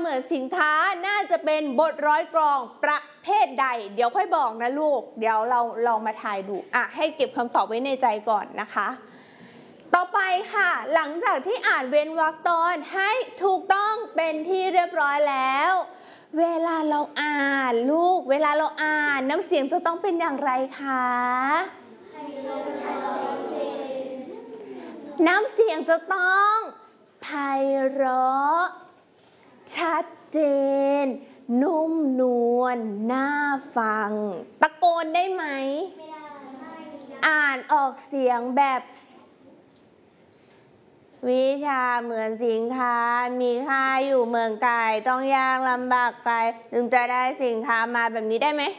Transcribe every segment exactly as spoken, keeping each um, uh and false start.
มือนสินค้าน่าจะเป็นบทร้อยกลองประเภทใดเดี๋ยวค่อยบอกนะลูกเดี๋ยวเราลองมาทายดูอ่ะให้เก็บคำตอบไว้ในใจก่อนนะคะต่อไปค่ะหลังจากที่อ่านเว้นวรรคตอนให้ถูกต้องเป็นที่เรียบร้อยแล้วเวลาเราอ่านลูกเวลาเราอ่านน้ำเสียงจะต้องเป็นอย่างไรคะน้ำเสียงจะต้องไพเราะชัดเจนนุ่มนวลน่าฟังตะโกนได้ไหมไม่ได้อ่านออกเสียงแบบวิชาเหมือนสินค้ามีค่าอยู่เมืองไกลต้องยากลำบากไกลถึงจะได้สินค้ามาแบบนี้ได้ไหม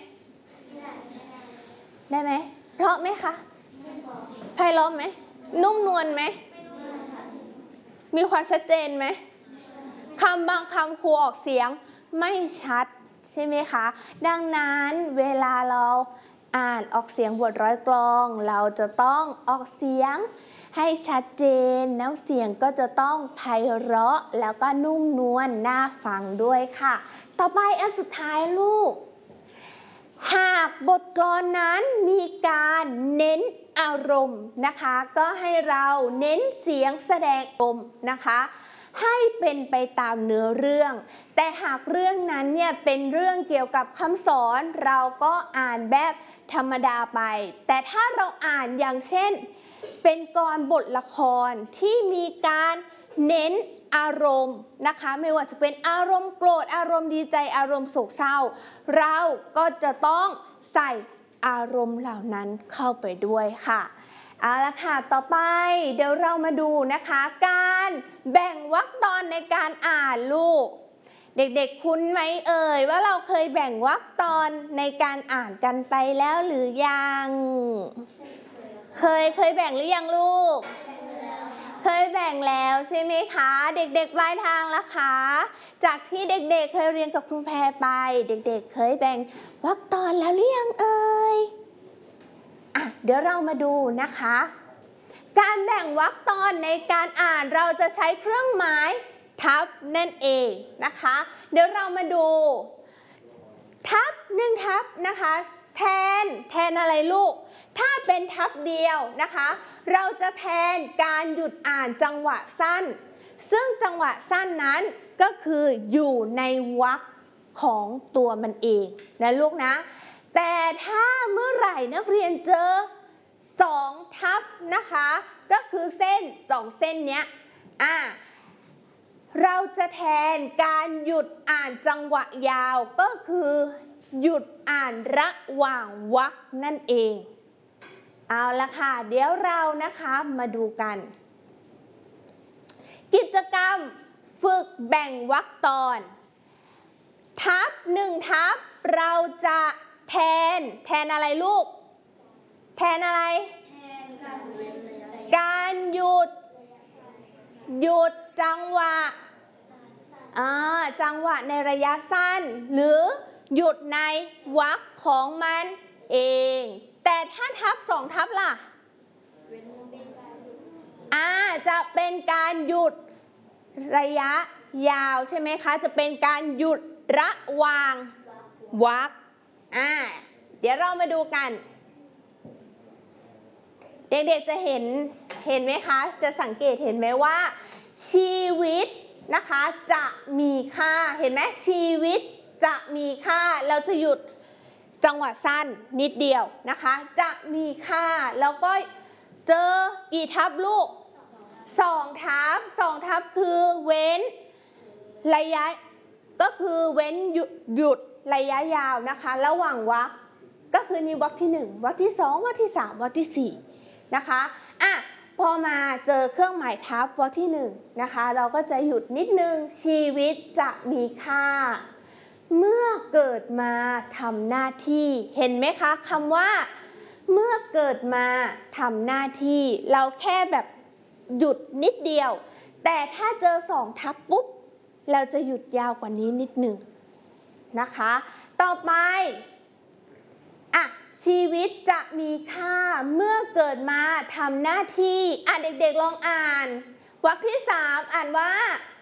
ได้ไหมเพราะไหมคะไพเราะไหมนุ่มนวลไหมมีความชัดเจนไหมคำบางคำครูออกเสียงไม่ชัดใช่ไหมคะดังนั้นเวลาเราอ่านออกเสียงบทร้อยกลองเราจะต้องออกเสียงให้ชัดเจนน้ำเสียงก็จะต้องไพเราะแล้วก็นุ่มนวลน่าฟังด้วยค่ะต่อไปอันสุดท้ายลูกหากบทกลอนนั้นมีการเน้นอารมณ์นะคะก็ให้เราเน้นเสียงแสดงอารมณ์นะคะให้เป็นไปตามเนื้อเรื่องแต่หากเรื่องนั้นเนี่ยเป็นเรื่องเกี่ยวกับคำสอนเราก็อ่านแบบธรรมดาไปแต่ถ้าเราอ่านอย่างเช่นเป็นกลบทละครที่มีการเน้นอารมณ์นะคะไม่ว่าจะเป็นอารมณ์โกรธอารมณ์ดีใจอารมณ์โศกเศร้าเราก็จะต้องใส่อารมณ์เหล่านั้นเข้าไปด้วยค่ะเอาละค่ะต่อไปเดี๋ยวเรามาดูนะคะการแบ่งวรรคตอนในการอ่านลูกเด็กๆคุ้นไหมเอ่ยว่าเราเคยแบ่งวรรคตอนในการอ่านกันไปแล้วหรือยังเคยเคยแบ่งหรือยังลูกเคยแบ่งแล้วใช่ไหมคะเด็กๆปลายทางละคะจากที่เด็กๆเคยเรียนกับครูแพรไปเด็กๆเคยแบ่งวรรคตอนแล้วหรือยังเอ่ยอ่ะเดี๋ยวเรามาดูนะคะการแบ่งวรรคตอนในการอ่านเราจะใช้เครื่องหมายทับนั่นเองนะคะเดี๋ยวเรามาดูทับหนึ่งทับนะคะแทนแทนอะไรลูกถ้าเป็นทับเดียวนะคะเราจะแทนการหยุดอ่านจังหวะสั้นซึ่งจังหวะสั้นนั้นก็คืออยู่ในวรรคของตัวมันเองนะลูกนะแต่ถ้าเมื่อไหร่นักเรียนเจอสองทับนะคะก็คือเส้นสองเส้นเนี้ยอ่ะเราจะแทนการหยุดอ่านจังหวะยาวก็คือหยุดอ่านระหว่างวรรคนั่นเองเอาละค่ะเดี๋ยวเรานะคะมาดูกันกิจกรรมฝึกแบ่งวรรคตอนทับหนึ่งทับเราจะแทนแทนอะไรลูกแทนอะไรการหยุดหยุดจังหวะอ่าจังหวะในระยะสั้นหรือหยุดในวรรคของมันเองแต่ถ้าทับสองทับล่ะอ่าจะเป็นการหยุดระยะยาวใช่ไหมคะจะเป็นการหยุดระหว่างวรรคอ่าเดี๋ยวเรามาดูกันเด็กๆจะเห็นเห็นไหมคะจะสังเกตเห็นไหมว่าชีวิตนะคะจะมีค่าเห็นไหมชีวิตจะมีค่าเราจะหยุดจังหวะสั้นนิดเดียวนะคะจะมีค่าแล้วก็เจอกี่ทับลูกสองทับสองทับคือเว้นระยะก็คือเว้นหยุดหยุดระยะยาวนะคะระหว่างวรรคก็คือนี่วรรคที่หนึ่งวรรคที่สองวรรคที่สามวรรคที่สี่นะคะอ่ะพอมาเจอเครื่องหมายทับวรรคที่หนึ่งนะคะเราก็จะหยุดนิดนึงชีวิตจะมีค่าเมื่อเกิดมาทำหน้าที่เห็นไหมคะคำว่าเมื่อเกิดมาทำหน้าที่เราแค่แบบหยุดนิดเดียวแต่ถ้าเจอสองทับปุ๊บเราจะหยุดยาวกว่านี้นิดหนึ่งนะคะต่อไปอ่ะชีวิตจะมีค่าเมื่อเกิดมาทำหน้าที่อ่ะเด็กๆลองอ่านวรรคที่สามอ่านว่า